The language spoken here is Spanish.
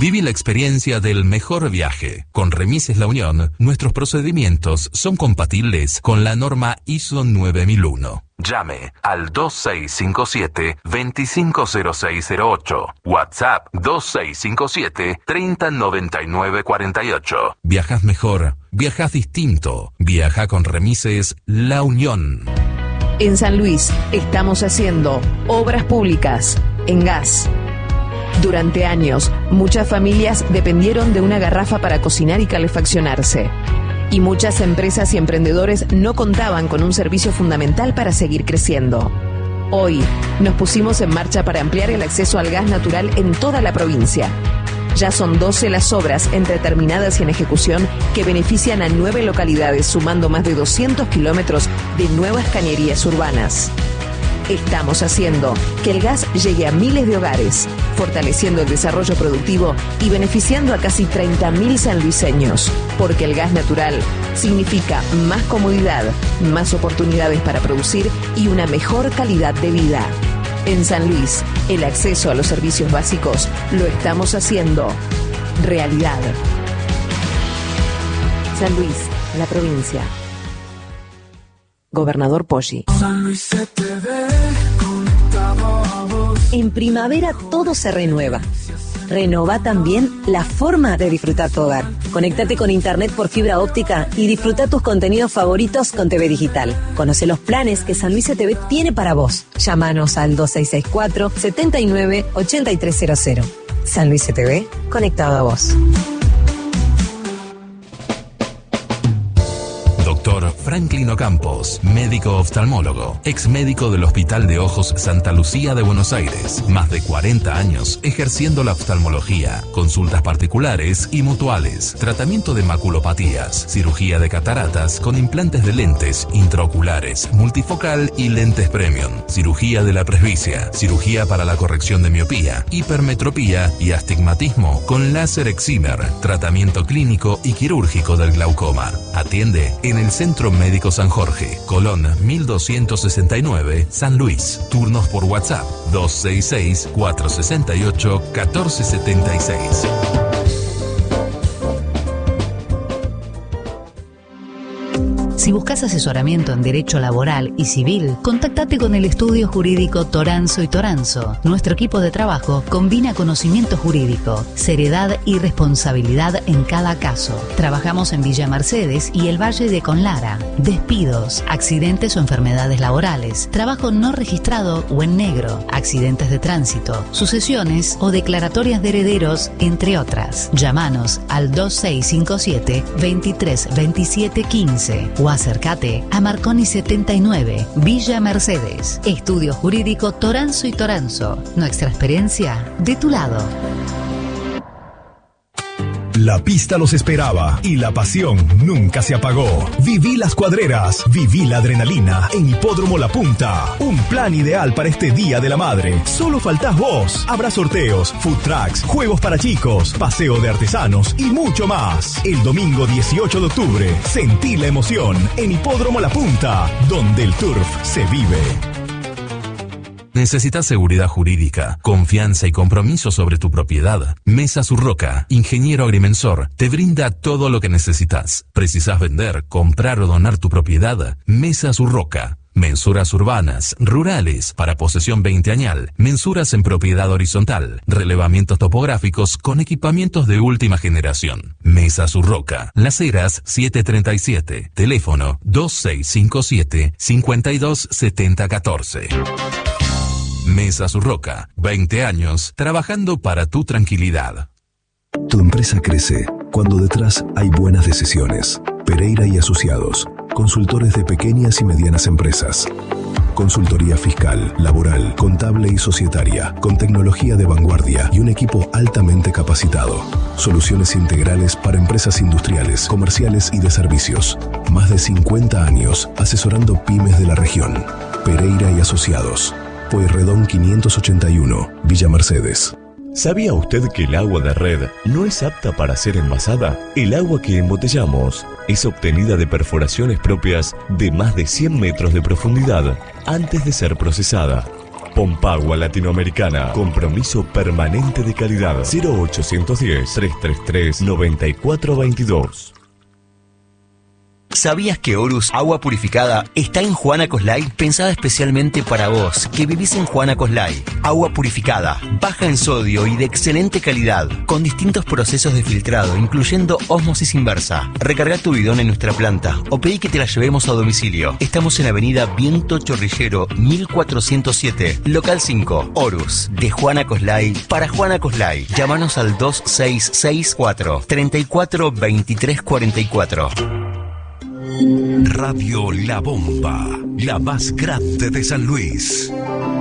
Viví la experiencia del mejor viaje. Con Remises La Unión, nuestros procedimientos son compatibles con la norma ISO 9001. Llame al 2657-250608. WhatsApp 2657-309948. Viajas mejor, viajas distinto. Viaja con Remises La Unión. En San Luis estamos haciendo obras públicas en gas. Durante años, muchas familias dependieron de una garrafa para cocinar y calefaccionarse. Y muchas empresas y emprendedores no contaban con un servicio fundamental para seguir creciendo. Hoy, nos pusimos en marcha para ampliar el acceso al gas natural en toda la provincia. Ya son 12 las obras entre terminadas y en ejecución que benefician a 9 localidades, sumando más de 200 kilómetros de nuevas cañerías urbanas. Estamos haciendo que el gas llegue a miles de hogares, fortaleciendo el desarrollo productivo y beneficiando a casi 30.000 sanluiseños. Porque el gas natural significa más comodidad, más oportunidades para producir y una mejor calidad de vida. En San Luis, el acceso a los servicios básicos lo estamos haciendo realidad. San Luis, la provincia. Gobernador Poggi. San Luis se te ve conectado a vos. En primavera todo se renueva. Renova también la forma de disfrutar tu hogar. Conéctate con internet por fibra óptica y disfruta tus contenidos favoritos con TV Digital. Conoce los planes que San Luis CTV tiene para vos. Llámanos al 2664-798300. San Luis CTV, conectado a vos. Doctor Franklin Ocampos, médico oftalmólogo, ex médico del Hospital de Ojos Santa Lucía de Buenos Aires. Más de 40 años ejerciendo la oftalmología, consultas particulares y mutuales, tratamiento de maculopatías, cirugía de cataratas con implantes de lentes intraoculares, multifocal y lentes premium, cirugía de la presbicia, cirugía para la corrección de miopía, hipermetropía y astigmatismo con láser excimer, tratamiento clínico y quirúrgico del glaucoma. Atiende en el Centro Médico San Jorge, Colón 1269, San Luis. Turnos por WhatsApp 266-468-1476. Si buscas asesoramiento en derecho laboral y civil, contactate con el estudio jurídico Toranzo y Toranzo. Nuestro equipo de trabajo combina conocimiento jurídico, seriedad y responsabilidad en cada caso. Trabajamos en Villa Mercedes y el Valle de Conlara. Despidos, accidentes o enfermedades laborales, trabajo no registrado o en negro, accidentes de tránsito, sucesiones o declaratorias de herederos, entre otras. Llámanos al 2657 232715 o acércate a Marconi 79, Villa Mercedes. Estudio Jurídico Toranzo y Toranzo. Nuestra experiencia de tu lado. La pista los esperaba y la pasión nunca se apagó. Viví las cuadreras, viví la adrenalina en Hipódromo La Punta. Un plan ideal para este Día de la Madre. Solo faltás vos. Habrá sorteos, food trucks, juegos para chicos, paseo de artesanos y mucho más. El domingo 18 de octubre, sentí la emoción en Hipódromo La Punta, donde el turf se vive. ¿Necesitas seguridad jurídica, confianza y compromiso sobre tu propiedad? Mesa Surroca, ingeniero agrimensor, te brinda todo lo que necesitas. ¿Precisas vender, comprar o donar tu propiedad? Mesa Surroca. Mensuras urbanas, rurales, para posesión 20añal, mensuras en propiedad horizontal, relevamientos topográficos con equipamientos de última generación. Mesa Surroca, Las Heras 737, teléfono 2657-527014. Mesa Surroca, 20 años trabajando para tu tranquilidad. Tu empresa crece cuando detrás hay buenas decisiones. Pereira y Asociados, consultores de pequeñas y medianas empresas. Consultoría fiscal, laboral, contable y societaria, con tecnología de vanguardia y un equipo altamente capacitado. Soluciones integrales para empresas industriales, comerciales y de servicios. Más de 50 años asesorando pymes de la región. Pereira y Asociados. Pueyrredón 581, Villa Mercedes. ¿Sabía usted que el agua de red no es apta para ser envasada? El agua que embotellamos es obtenida de perforaciones propias de más de 100 metros de profundidad antes de ser procesada. Pompa Agua Latinoamericana. Compromiso permanente de calidad. 0810-333-9422. ¿Sabías que Horus Agua Purificada está en Juana Coslay? Pensada especialmente para vos, que vivís en Juana Coslay. Agua purificada, baja en sodio y de excelente calidad, con distintos procesos de filtrado, incluyendo ósmosis inversa. Recarga tu bidón en nuestra planta o pedí que te la llevemos a domicilio. Estamos en Avenida Viento Chorrillero, 1407, local 5, Horus, de Juana Coslay para Juana Coslay. Llámanos al 2664 34 23 44. Radio La Bomba, la más grande de San Luis.